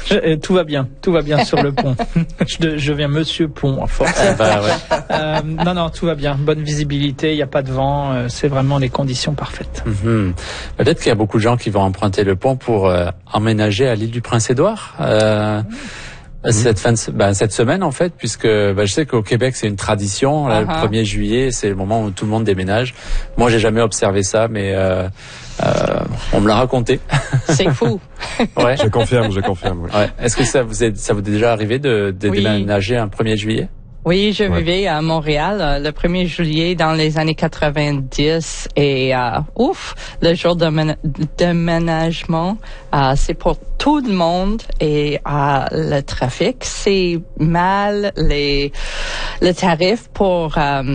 Tout va bien sur le pont. Je viens Monsieur Pont, à force. Non, tout va bien. Bonne visibilité, il n'y a pas de vent, c'est vraiment les conditions parfaites. Mm-hmm. Peut-être qu'il y a beaucoup de gens qui vont emprunter le pont pour emménager à l'île du Prince-Édouard. Cette semaine en fait, puisque je sais qu'au Québec c'est une tradition, le 1er juillet c'est le moment où tout le monde déménage. Moi j'ai jamais observé ça, mais on me l'a raconté. C'est fou. Ouais. Je confirme. Oui. Ouais. Est-ce que ça vous est déjà arrivé de déménager un 1er juillet? Oui, je vivais à Montréal le 1er juillet dans les années 90 et le jour de déménagement, c'est pour tout le monde et le trafic, c'est mal le tarif pour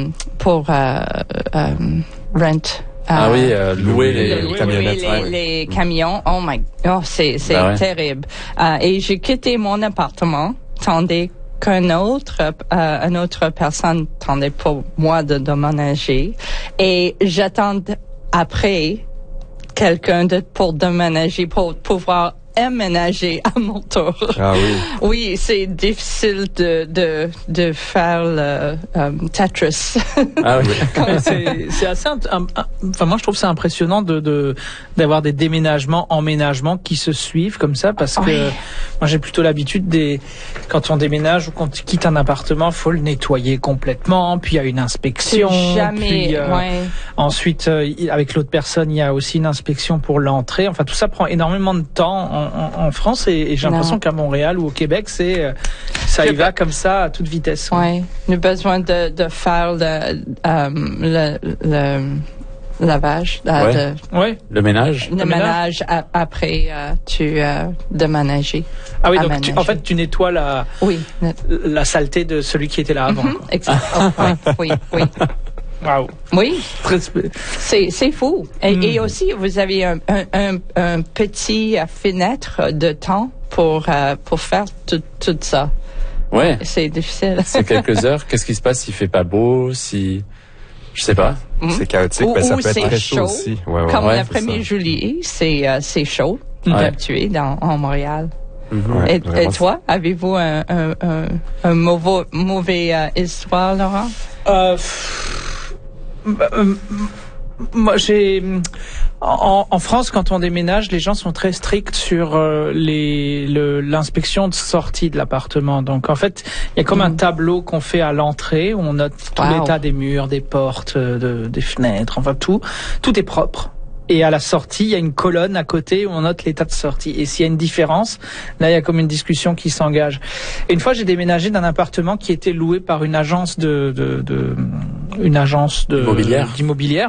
rent. Louer les camionnettes. Les camions. C'est terrible. Et j'ai quitté mon appartement, tandis qu'une autre personne attendait pour moi de déménager. Et j'attends après quelqu'un pour déménager, pour pouvoir aménager à mon tour. Ah oui. Oui, c'est difficile de faire le Tetris. Ah oui. c'est assez moi je trouve ça impressionnant d'avoir des déménagements, emménagements qui se suivent comme ça, parce que moi j'ai plutôt l'habitude quand on déménage ou quand on quitte un appartement, faut le nettoyer complètement, puis il y a une inspection, puis ensuite avec l'autre personne, il y a aussi une inspection pour l'entrée. Enfin tout ça prend énormément de temps en France et j'ai l'impression qu'à Montréal ou au Québec, ça y va comme ça à toute vitesse. Oui, nous avons besoin de faire le lavage. Le ménage. Le ménage après tu déménager. Ah oui, donc en fait tu nettoies la saleté de celui qui était là avant. Exactement. Oui. Wow. Oui, c'est fou. Et aussi, vous avez un petit fenêtre de temps pour faire tout ça. Ouais. C'est difficile. C'est quelques heures. Qu'est-ce qui se passe s'il fait pas beau, je sais pas. C'est chaotique, mais ça peut être très chaud aussi. Comme le 1er juillet, c'est chaud, habitué en Montréal. Mm-hmm. Et toi, avez-vous un mauvais histoire, Laurent? Moi, en France, quand on déménage, les gens sont très stricts sur l'inspection de sortie de l'appartement. Donc, en fait, il y a comme un tableau qu'on fait à l'entrée où on note tout l'état des murs, des portes, des fenêtres. Enfin, tout est propre. Et à la sortie, il y a une colonne à côté où on note l'état de sortie. Et s'il y a une différence, là, il y a comme une discussion qui s'engage. Et une fois, j'ai déménagé d'un appartement qui était loué par une agence d'immobilière.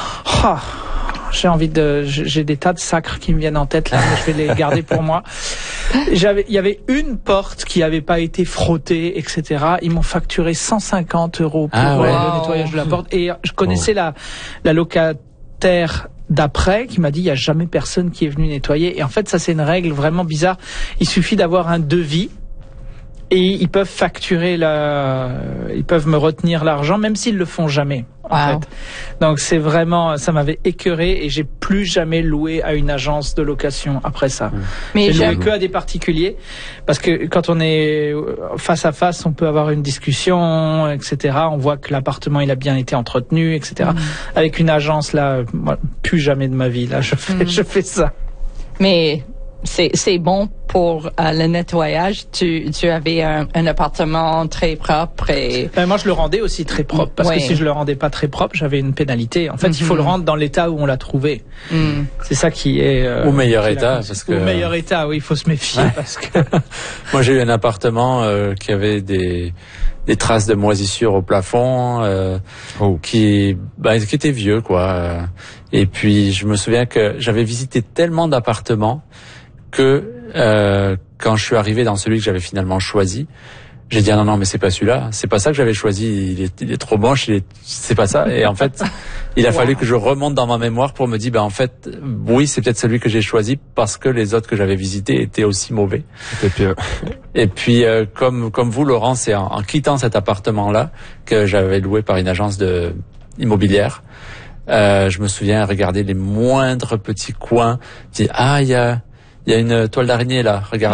J'ai des tas de sacres qui me viennent en tête là, mais je vais les garder pour moi. Il y avait une porte qui avait pas été frottée, etc. Ils m'ont facturé 150 € pour le nettoyage de la porte. Et je connaissais la locataire d'après qui m'a dit il y a jamais personne qui est venu nettoyer. Et en fait ça c'est une règle vraiment bizarre. Il suffit d'avoir un devis et ils peuvent facturer ils peuvent me retenir l'argent même s'ils le font jamais. En fait. Donc c'est vraiment, ça m'avait écœuré et j'ai plus jamais loué à une agence de location après ça. Mais j'ai loué que à des particuliers parce que quand on est face à face, on peut avoir une discussion, etc. On voit que l'appartement il a bien été entretenu, etc. Avec une agence là, moi, plus jamais de ma vie là, je fais ça. Mais c'est bon pour le nettoyage. Tu avais un appartement très propre et... moi, je le rendais aussi très propre parce que si je le rendais pas très propre, j'avais une pénalité. En fait, il faut le rendre dans l'état où on l'a trouvé. C'est ça qui est... au meilleur état. Au meilleur état, oui, il faut se méfier parce que... Moi, j'ai eu un appartement qui avait des traces de moisissure au plafond, qui était vieux, quoi. Et puis, je me souviens que j'avais visité tellement d'appartements que quand je suis arrivé dans celui que j'avais finalement choisi, j'ai dit non mais c'est pas celui-là, c'est pas ça que j'avais choisi, il est trop moche, c'est pas ça. Et en fait, il a fallu que je remonte dans ma mémoire pour me dire en fait oui, c'est peut-être celui que j'ai choisi parce que les autres que j'avais visités étaient aussi mauvais. C'était pire. Et puis comme vous Laurent, c'est en quittant cet appartement-là que j'avais loué par une agence immobilière. Je me souviens regarder les moindres petits coins, dire il y a une toile d'araignée là, regarde.